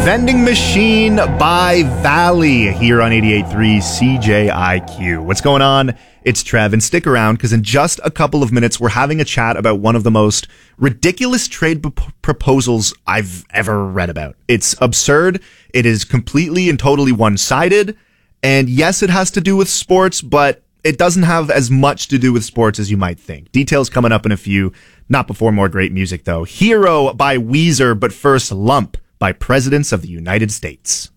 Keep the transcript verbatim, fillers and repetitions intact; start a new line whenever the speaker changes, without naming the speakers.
Vending Machine by Valley here on eighty-eight point three C J I Q. What's going on? It's Trev, and stick around because in just a couple of minutes we're having a chat about one of the most ridiculous trade p- proposals I've ever read about. It's absurd. It is completely and totally one-sided. And yes, it has to do with sports, but it doesn't have as much to do with sports as you might think. Details coming up in a few. Not before more great music, though. Hero by Weezer, but first Lump by Presidents of the United States.